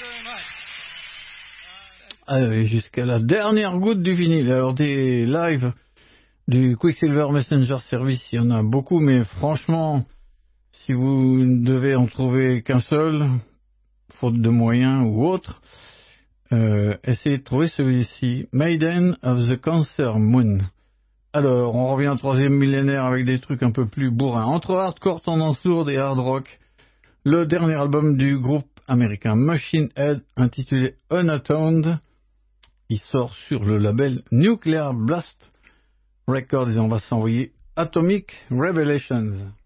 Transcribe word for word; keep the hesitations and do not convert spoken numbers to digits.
Allez, jusqu'à la dernière goutte du vinyle. Alors des lives du Quicksilver Messenger Service, il y en a beaucoup, mais franchement, si vous ne devez en trouver qu'un seul, faute de moyens ou autre, euh, essayez de trouver celui-ci, Maiden of the Cancer Moon. Alors, on revient au troisième millénaire avec des trucs un peu plus bourrins. Entre hardcore, tendance lourde et hard rock, le dernier album du groupe américain Machine Head, intitulé Unatoned, il sort sur le label Nuclear Blast Records et on va s'envoyer Atomic Revelations.